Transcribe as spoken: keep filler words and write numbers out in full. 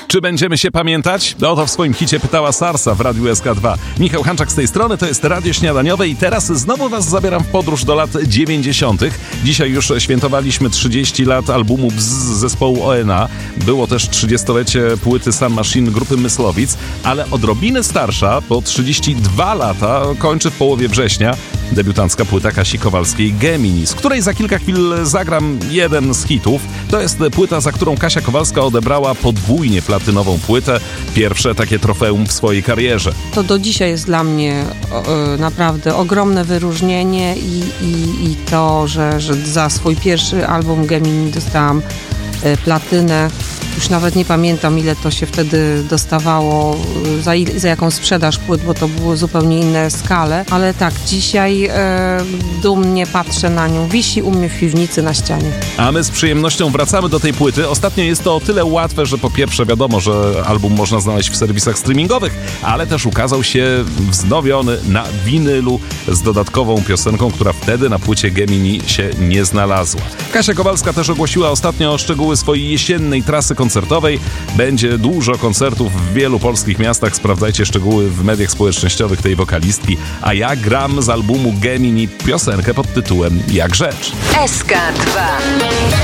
Czy będziemy się pamiętać? No to w swoim hicie pytała Sarsa w Radiu S K dwa. Michał Hanczak z tej strony, to jest Radio Śniadaniowe i teraz znowu was zabieram w podróż do lat dziewięćdziesiątych. Dzisiaj już świętowaliśmy trzydzieści lat albumu Bzz zespołu O N A. Było też trzydziestolecie płyty Sun Machine grupy Myslowic, ale odrobinę starsza, bo trzydzieści dwa lata kończy w połowie września debiutancka płyta Kasi Kowalskiej Gemini, z której za kilka chwil zagram jeden z hitów. To jest płyta, za którą Kasia Kowalska odebrała podwójnie platynową płytę. Pierwsze takie trofeum w swojej karierze. To do dzisiaj jest dla mnie o, naprawdę ogromne wyróżnienie i, i, i to, że, że za swój pierwszy album Gemini dostałam y, platynę. Już nawet nie pamiętam, ile to się wtedy dostawało, za, za jaką sprzedaż płyt, bo to były zupełnie inne skale. Ale tak, dzisiaj e, dumnie patrzę na nią. Wisi u mnie w piwnicy na ścianie. A my z przyjemnością wracamy do tej płyty. Ostatnio jest to o tyle łatwe, że po pierwsze wiadomo, że album można znaleźć w serwisach streamingowych, ale też ukazał się wznowiony na winylu z dodatkową piosenką, która wtedy na płycie Gemini się nie znalazła. Kasia Kowalska też ogłosiła ostatnio szczegóły swojej jesiennej trasy koncertowej. Będzie dużo koncertów w wielu polskich miastach. Sprawdzajcie szczegóły w mediach społecznościowych tej wokalistki. A ja gram z albumu Gemini piosenkę pod tytułem Jak rzecz. S K dwa.